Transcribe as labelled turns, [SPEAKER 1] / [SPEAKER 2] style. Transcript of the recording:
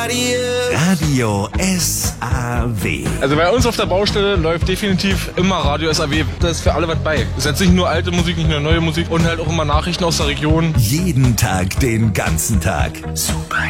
[SPEAKER 1] Radio SAW.
[SPEAKER 2] Also bei uns auf der Baustelle läuft definitiv immer Radio SAW. Da ist für alle was bei. Es ist jetzt nicht nur alte Musik, nicht nur neue Musik und halt auch immer Nachrichten aus der Region.
[SPEAKER 1] Jeden Tag, den ganzen Tag. Super.